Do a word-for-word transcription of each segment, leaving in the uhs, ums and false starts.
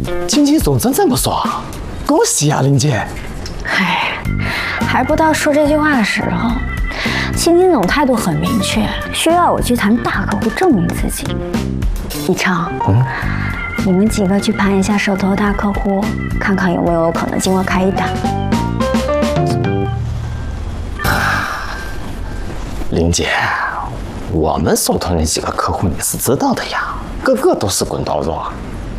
经济总真这么说啊？恭喜啊，林姐！ 唉，还不到说这句话的时候。秦金总态度很明确，需要我去谈大客户证明自己。李畅，嗯，你们几个去盘一下手头的大客户，看看有没有可能今晚开一单。 林姐，我们手头那几个客户你是知道的呀，个个都是滚刀肉啊。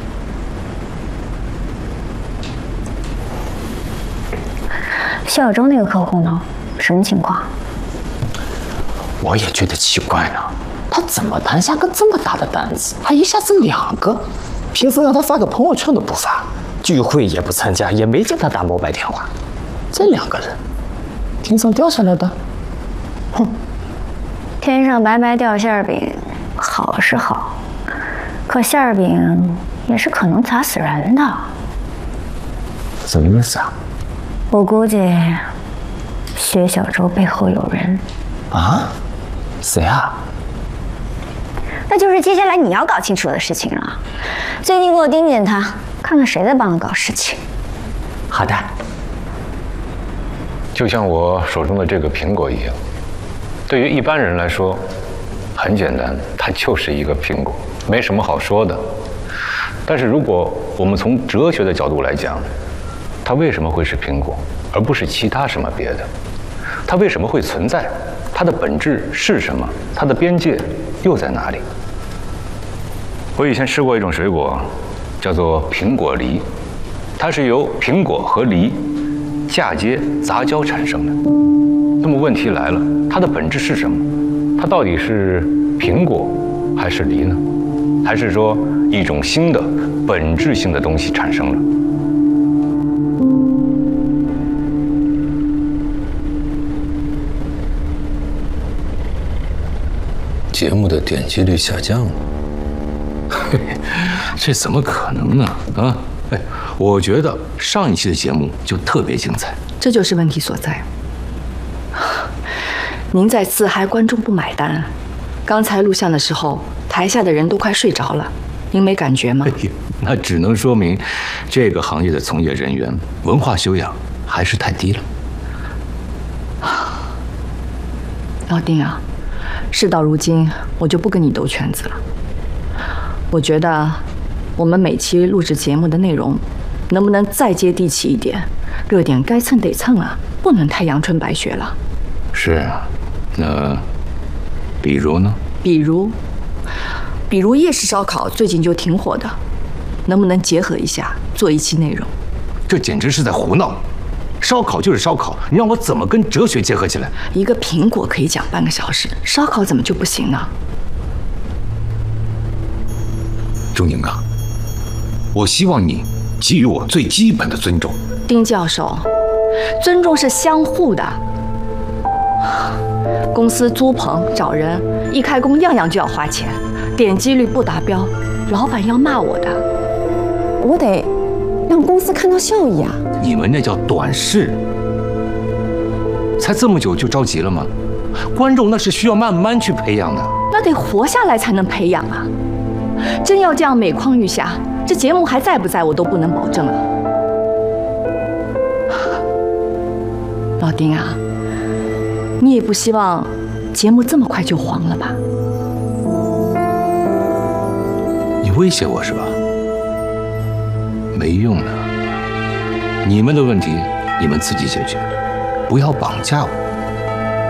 谢小舟那个客户呢？什么情况？ 我也觉得奇怪呢，他怎么谈下个这么大的单子，还一下子两个？平时让他发个朋友圈都不发，聚会也不参加，也没见他打摩拜电话。这两个人，天上掉下来的？哼！ 天上白白掉馅饼，好是好，可馅饼也是可能砸死人的。 什么意思啊？ 我估计薛小舟背后有人。 啊？谁啊？ 那就是接下来你要搞清楚的事情了。最近给我盯紧他，看看谁在帮他搞事情。 好的。 就像我手中的这个苹果一样，对于一般人来说，很简单，它就是一个苹果，没什么好说的。但是如果我们从哲学的角度来讲，它为什么会是苹果，而不是其他什么别的？它为什么会存在？它的本质是什么？它的边界又在哪里？我以前吃过一种水果，叫做苹果梨，它是由苹果和梨嫁接杂交产生的。那么问题来了，它的本质是什么？它到底是苹果还是梨呢？还是说一种新的本质性的东西产生了？ 节目的点击率下降了， 嘿嘿，这怎么可能呢？啊，哎，我觉得上一期的节目就特别精彩， 这就是问题所在。您在自嗨，观众不买单。刚才录像的时候，台下的人都快睡着了，您没感觉吗？ 哎呀，那只能说明这个行业的从业人员文化修养还是太低了。 老丁啊，事到如今，我就不跟你兜圈子了。我觉得我们每期录制节目的内容，能不能再接地气一点？热点该蹭得蹭啊，不能太阳春白雪了。 是啊，那比如呢？ 比如，比如夜市烧烤最近就挺火的，能不能结合一下，做一期内容？ 这简直是在胡闹！烧烤就是烧烤，你让我怎么跟哲学结合起来？ 一个苹果可以讲半个小时，烧烤怎么就不行呢？ 钟宁啊，我希望你给予我最基本的尊重。 丁教授，尊重是相互的。公司租棚找人，一开工样样就要花钱，点击率不达标，老板要骂我的。 我得让公司看到效益啊！ 你们那叫短视，才这么久就着急了吗？观众那是需要慢慢去培养的， 那得活下来才能培养啊！真要这样每况愈下，这节目还在不在我都不能保证了。老丁啊，你也不希望节目这么快就黄了吧？ 你威胁我是吧？没用的，你们的问题你们自己解决，不要绑架我。